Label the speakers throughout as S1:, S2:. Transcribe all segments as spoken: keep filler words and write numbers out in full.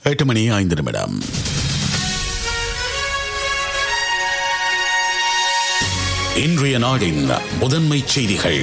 S1: எட்டு மணி ஐந்து நிமிடம். இன்றைய நாடின் முதன்மை செய்திகள்.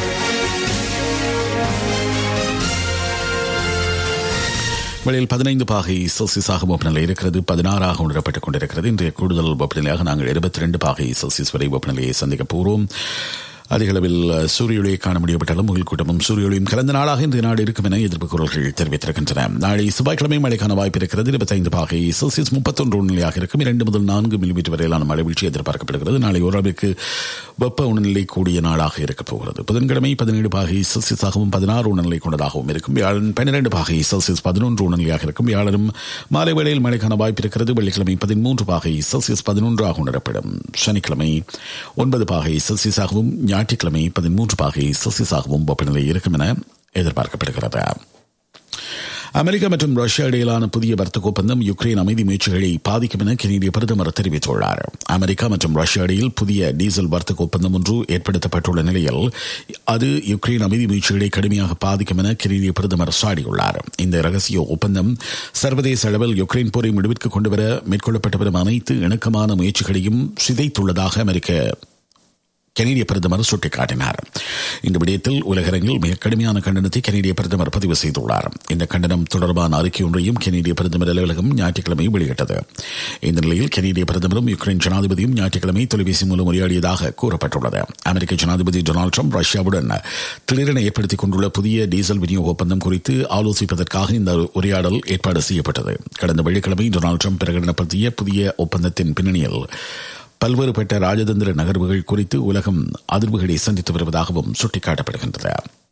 S1: வெளியில் பதினைந்து பாகை செல்சியஸாக வெப்பநிலை இருக்கிறது. பதினாறாக உணரப்பட்டுக் கொண்டிருக்கிறது. இன்றைய கூடுதல் வெப்பநிலையாக நாங்கள் இருபத்தி ரெண்டு பாகை செல்சியஸ் வரை வெப்பநிலையை சந்திக்கப் போகிறோம். அதிக அளவில் சூரிய ஒளியை காண முடியப்பட்டாலும் முகில் கூட்டமும் சூரிய ஒளியும் கலந்த நாளாக இன்றைய நாடு இருக்கும் என எதிர்ப்பு குரல்கள் தெரிவித்திருக்கின்றன. நாளை செவ்வாய்க்கிழமை மழைக்கான வாய்ப்பு இருக்கிறது. இருபத்தைந்து பாகை செல்சியஸ் முப்பத்தொன்று உணர்நிலையாக இருக்கும். இரண்டு முதல் நான்கு மில்லிமீட்டர் வரையிலான மழை வீழ்ச்சி எதிர்பார்க்கப்படுகிறது. நாளை ஓரளவுக்கு வெப்ப உணர்நிலை கூடிய நாளாக இருக்கப் போகிறது. புதன்கிழமை பதினேழு பாகை செல்சியஸாகவும் பதினாறு உணர்நிலை கொண்டதாகவும் இருக்கும். வியாழன் பன்னிரண்டு பாகை செல்சியஸ் பதினொன்று உணர்நிலையாக இருக்கும். வியாழனும் மாலை வேளையில் மழைக்கான வாய்ப்பு இருக்கிறது. வெள்ளிக்கிழமை பதிமூன்று பாகை செல்சியஸ் பதினொன்றாக உணரப்படும். சனிக்கிழமை ஒன்பது பாகை செல்சியஸாகவும் ஞாயிற்றுக்கிழமை பதிமூன்று பாகை செல்சியஸாகவும் வெப்பநிலை இருக்கும் என எதிர்பார்க்கப்படுகிறது. அமெரிக்கா மற்றும் ரஷ்யா இடையிலான புதிய வர்த்தக ஒப்பந்தம் யுக்ரைன் அமைதி முயற்சிகளை பாதிக்கும் என கெனடிய பிரதமர் தெரிவித்துள்ளார். அமெரிக்கா மற்றும் ரஷ்யா இடையில் புதிய டீசல் வர்த்தக ஒப்பந்தம் ஒன்று ஏற்படுத்தப்பட்டுள்ள நிலையில் அது யுக்ரைன் அமைதி முயற்சிகளை கடுமையாக பாதிக்கும் என கெனடிய பிரதமர் சாடியுள்ளார். இந்த ரகசிய ஒப்பந்தம் சர்வதேச அளவில் யுக்ரைன் போரை முடிவிற்கு கொண்டுவர மேற்கொள்ளப்பட்டு வரும் அனைத்து இணக்கமான முயற்சிகளையும் சிதைத்துள்ளதாக அமெரிக்க கெனடிய பிரதமர் சுட்டிக்காட்டினார். இந்த விடயத்தில் உலகரங்கில் மிக கடுமையான கண்டனத்தை கெனடிய பிரதமர் பதிவு செய்துள்ளார். இந்த கண்டனம் தொடர்பான அறிக்கை ஒன்றையும் கெனடிய பிரதமர் அலுவலகம் ஞாயிற்றுக்கிழமை வெளியிட்டது. இந்த நிலையில் கெனடிய பிரதமரும் யுக்ரைன் ஜனாதிபதியும் ஞாயிற்றுக்கிழமை தொலைபேசி மூலம் உரையாடியதாக கூறப்பட்டுள்ளது. அமெரிக்க ஜனாதிபதி டொனால்டு டிரம்ப் ரஷ்யாவுடன் திடீரென ஏற்படுத்திக் கொண்டுள்ள புதிய டீசல் விநியோக ஒப்பந்தம் குறித்து ஆலோசிப்பதற்காக இந்த உரையாடல் ஏற்பாடு செய்யப்பட்டது. கடந்த வெள்ளிக்கிழமை டொனால்டு டிரம்ப் பிரகடனப்படுத்திய புதிய ஒப்பந்தத்தின் பின்னணியில் பல்வேறுபட்ட ராஜதந்திர நகர்வுகள் குறித்து உலகம் அதிர்வுகளை சந்தித்து வருவதாகவும் சுட்டிக்காட்டப்படுகின்றது.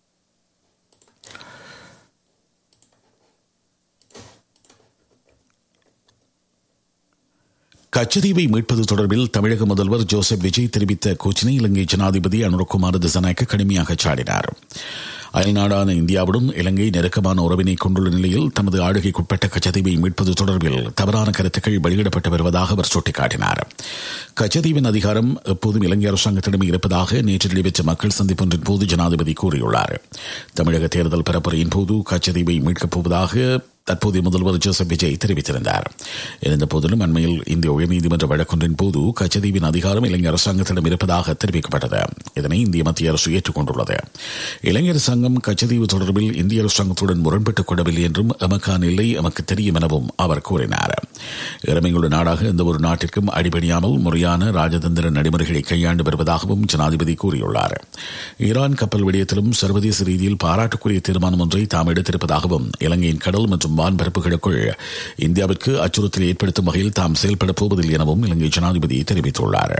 S1: கச்சதீவை மீட்பது தொடர்பில் தமிழக முதல்வர் ஜோசப் விஜய் தெரிவித்த கூற்றினை இலங்கை ஜனாதிபதி அனுரகுமார திசாநாயக்க கடுமையாக சாடினார். அயல்நாடான இந்தியாவுடன் இலங்கை நெருக்கமான உறவினை கொண்டுள்ள நிலையில் தமது ஆளுகைக்குட்பட்ட கச்சதீவை மீட்பது தொடர்பில் தவறான கருத்துக்கள் வெளியிடப்பட்டு வருவதாக அவர் சுட்டிக்காட்டினார். கச்சதீவின் அதிகாரம் எப்போதும் இலங்கை அரசாங்கத்திடமே இருப்பதாக நேற்று நடைபெற்ற மக்கள் சந்திப்பொன்றின் போது ஜனாதிபதி கூறியுள்ளார். தமிழக தேர்தல் பரப்புரையின் போது கச்சதீவை மீட்கப் போவதாக தற்போதைய முதல்வர் ஜோசப் விஜய் தெரிவித்திருந்தார். இருந்த போதிலும் அண்மையில் இந்திய உயர்நீதிமன்ற வழக்கொன்றின் போது கச்சதீவின் அதிகாரம் இலங்கை அரசாங்கத்திடம் இருப்பதாக தெரிவிக்கப்பட்டது. இதனை இந்திய மத்திய அரசு ஏற்றுக்கொண்டுள்ளது. இலங்கை அரசாங்கம் கச்சதீவு தொடர்பில் இந்திய அரசாங்கத்துடன் முரண்பட்டுக் கொள்ளவில்லை என்றும் எமக்கான இல்லை எமக்கு தெரியும் எனவும் அவர் கூறினார். இறமையுள்ள நாடாக எந்த ஒரு நாட்டிற்கும் அடிபணியாமல் முறையான ராஜதந்திர நடைமுறைகளை கையாண்டு வருவதாகவும் ஜனாதிபதி கூறியுள்ளார். ஈரான் கப்பல் விடயத்திலும் சர்வதேச ரீதியில் பாராட்டுக்குரிய தீர்மானம் ஒன்றை தாம் எடுத்திருப்பதாகவும் இலங்கையின் கடல் மற்றும் வான்பரப்புகளுக்குள் இந்தியாவிற்கு அச்சுறுத்தலை ஏற்படுத்தும் வகையில் தாம் செயல்படப் போவதில்லை எனவும் இலங்கை ஜனாதிபதி தெரிவித்துள்ளார்.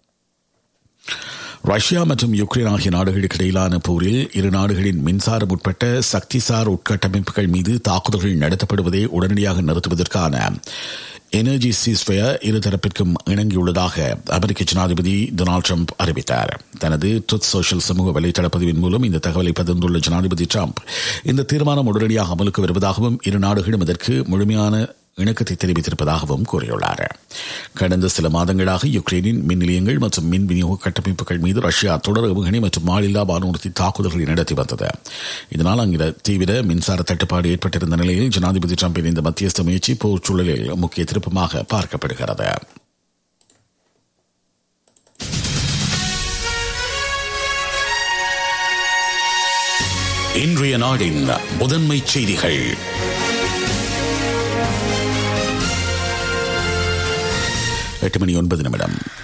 S1: ரஷ்யா மற்றும் யுக்ரைன் ஆகிய நாடுகளுக்கு இடையிலான போரில் இரு நாடுகளின் மின்சாரம் உட்பட்ட சக்திசார் உட்கட்டமைப்புகள் மீது தாக்குதல்கள் நடத்தப்படுவதை உடனடியாக நிறுத்துவதற்கான எனர்ஜி சீஸ்ஃபயர் இருதரப்பிற்கும் இணங்கியுள்ளதாக அமெரிக்க ஜனாதிபதி டொனால்டு டிரம்ப் அறிவித்தார். தனது ட்ரூத் சோஷியல் சமூக வலைதள பதிவின் மூலம் இந்த தகவலை பகிர்ந்துள்ள ஜனாதிபதி டிரம்ப் இந்த தீர்மானம் உடனடியாக அமலுக்கு வருவதாகவும் இரு நாடுகளும் இதற்கு முழுமையான இணக்கத்தை தெரிவித்திருப்பதாகவும் கூறியுள்ளார். கடந்த சில மாதங்களாக யுக்ரைனின் மின் நிலையங்கள் மற்றும் மின் விநியோக கட்டமைப்புகள் மீது ரஷ்யா தொடர் ஏவுகணை மற்றும் மாலில்லா வானூர்தி தாக்குதல்களை நடத்தி வந்தது. இதனால் அங்கு தீவிர மின்சார தட்டுப்பாடு ஏற்பட்டிருந்த நிலையில் ஜனாதிபதி டிரம்பின் இந்த மத்தியஸ்த முயற்சி போர் சூழலில் முக்கிய திருப்பமாக பார்க்கப்படுகிறது. இன்றைய நாடின் முதன்மை செய்திகள். எட்டு மணி ஒன்பது நிமிடம்.